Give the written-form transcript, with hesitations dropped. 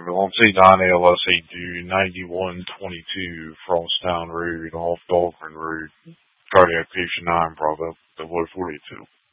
Jacksonville on C9LSA2 9122 Frosttown Road off Dolphin Road. Cardiac patient 9 Bravo, 42.